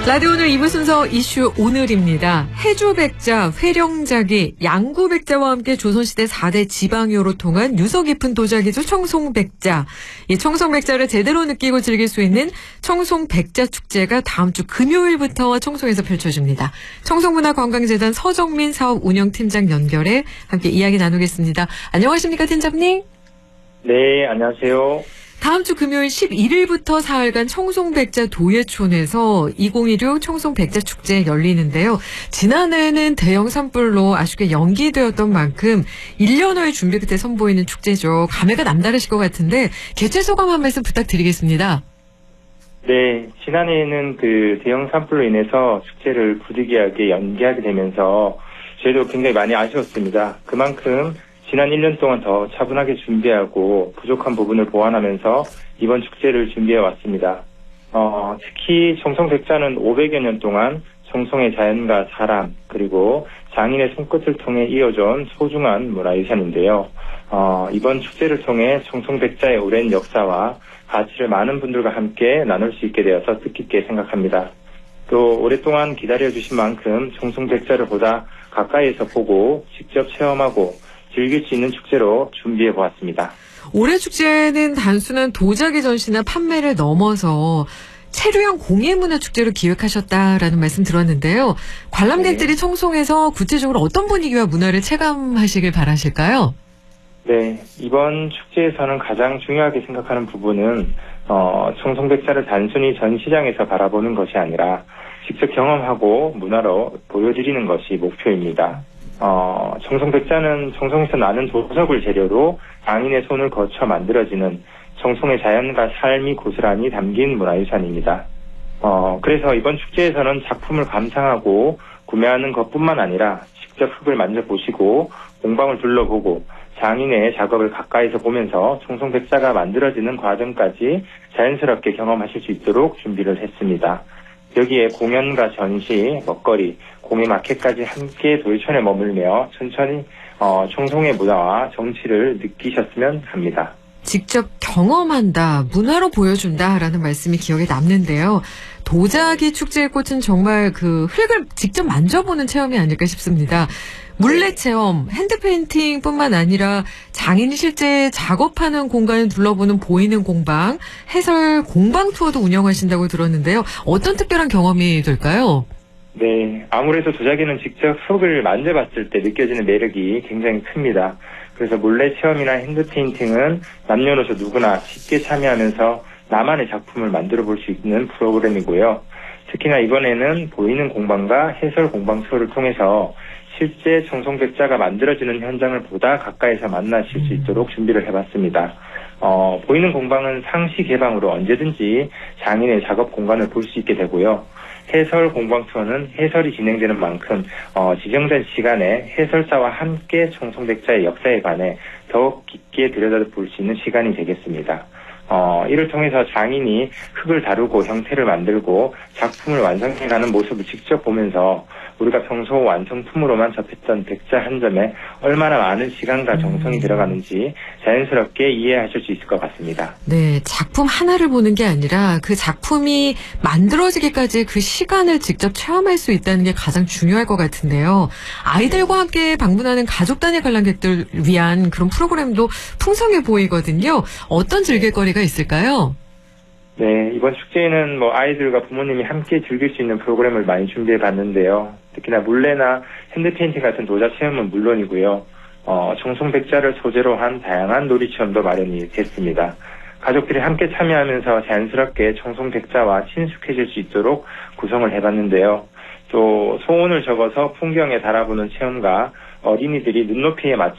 라디오 오늘 2부 순서 이슈 오늘입니다. 해주백자, 회령자기, 양구백자와 함께 조선시대 4대 지방요로 통한 유서 깊은 도자기죠. 청송백자. 이 청송백자를 제대로 느끼고 즐길 수 있는 청송백자 축제가 다음 주 금요일부터 청송에서 펼쳐집니다. 청송문화관광재단 서정민 사업운영팀장 연결해 함께 이야기 나누겠습니다. 안녕하십니까, 팀장님? 네, 안녕하세요. 다음 주 금요일 11일부터 사흘간 청송백자 도예촌에서 2016 청송백자 축제 열리는데요. 지난해에는 대형 산불로 아쉽게 연기되었던 만큼 1년여의 준비 끝에 선보이는 축제죠. 감회가 남다르실 것 같은데 개최 소감 한 말씀 부탁드리겠습니다. 네, 지난해에는 그 대형 산불로 인해서 축제를 부득이하게 연기하게 되면서 저희도 굉장히 많이 아쉬웠습니다. 그만큼 지난 1년 동안 더 차분하게 준비하고 부족한 부분을 보완하면서 이번 축제를 준비해 왔습니다. 특히 청송백자는 500여 년 동안 청송의 자연과 사람 그리고 장인의 손끝을 통해 이어져온 소중한 문화유산인데요. 이번 축제를 통해 청송백자의 오랜 역사와 가치를 많은 분들과 함께 나눌 수 있게 되어서 뜻깊게 생각합니다. 또 오랫동안 기다려주신 만큼 청송백자를 보다 가까이에서 보고 직접 체험하고 즐길 수 있는 축제로 준비해 보았습니다. 올해 축제는 단순한 도자기 전시나 판매를 넘어서 체류형 공예문화축제로 기획하셨다라는 말씀 들었는데요. 관람객들이 네. 청송에서 구체적으로 어떤 분위기와 문화를 체감하시길 바라실까요? 네, 이번 축제에서는 가장 중요하게 생각하는 부분은 청송백자를 단순히 전시장에서 바라보는 것이 아니라 직접 경험하고 문화로 보여드리는 것이 목표입니다. 청송백자는 청송에서 나는 도석을 재료로 장인의 손을 거쳐 만들어지는 청송의 자연과 삶이 고스란히 담긴 문화유산입니다. 그래서 이번 축제에서는 작품을 감상하고 구매하는 것뿐만 아니라 직접 흙을 만져보시고 공방을 둘러보고 장인의 작업을 가까이서 보면서 청송백자가 만들어지는 과정까지 자연스럽게 경험하실 수 있도록 준비를 했습니다. 여기에 공연과 전시, 먹거리, 공예 마켓까지 함께 도예촌에 머물며 천천히 청송의 문화와 정치를 느끼셨으면 합니다. 직접 경험한다, 문화로 보여준다라는 말씀이 기억에 남는데요. 도자기 축제의 꽃은 정말 그 흙을 직접 만져보는 체험이 아닐까 싶습니다. 물레 체험, 핸드페인팅뿐만 아니라 장인이 실제 작업하는 공간을 둘러보는 보이는 공방, 해설 공방 투어도 운영하신다고 들었는데요. 어떤 특별한 경험이 될까요? 네, 아무래도 도자기는 직접 흙을 만져봤을 때 느껴지는 매력이 굉장히 큽니다. 그래서 물레 체험이나 핸드페인팅은 남녀노소 누구나 쉽게 참여하면서 나만의 작품을 만들어 볼 수 있는 프로그램이고요. 특히나 이번에는 보이는 공방과 해설 공방 투어를 통해서 실제 청송백자가 만들어지는 현장을 보다 가까이서 만나실 수 있도록 준비를 해봤습니다. 보이는 공방은 상시 개방으로 언제든지 장인의 작업 공간을 볼 수 있게 되고요. 해설 공방 투어는 해설이 진행되는 만큼 지정된 시간에 해설사와 함께 청송백자의 역사에 관해 더욱 깊게 들여다볼 수 있는 시간이 되겠습니다. 이를 통해서 장인이 흙을 다루고 형태를 만들고 작품을 완성해가는 모습을 직접 보면서 우리가 평소 완성품으로만 접했던 백자 한 점에 얼마나 많은 시간과 정성이 들어가는지 자연스럽게 이해하실 수 있을 것 같습니다. 네, 작품 하나를 보는 게 아니라 그 작품이 만들어지기까지 그 시간을 직접 체험할 수 있다는 게 가장 중요할 것 같은데요. 아이들과 함께 방문하는 가족 단위 관람객들 위한 그런 프로그램도 풍성해 보이거든요. 어떤 즐길거리가 있을까요? 네, 이번 축제에는 아이들과 부모님이 함께 즐길 수 있는 프로그램을 많이 준비해 봤는데요. 특히나 물레나 핸드페인팅 같은 도자 체험은 물론이고요. 청송백자를 소재로 한 다양한 놀이 체험도 마련이 됐습니다. 가족들이 함께 참여하면서 자연스럽게 청송백자와 친숙해질 수 있도록 구성을 해봤는데요. 또 소원을 적어서 풍경에 달아보는 체험과 어린이들이 눈높이에 맞춰